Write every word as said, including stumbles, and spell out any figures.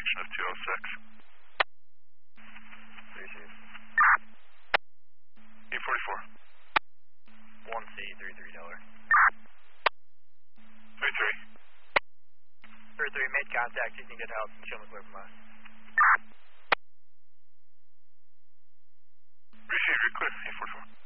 intersection of two oh six. Three two. eight forty-four. One C three three dollar. three three. Three three. Made contact. You can get help. Show me clear from us. Receive, you're clear. eight forty-four.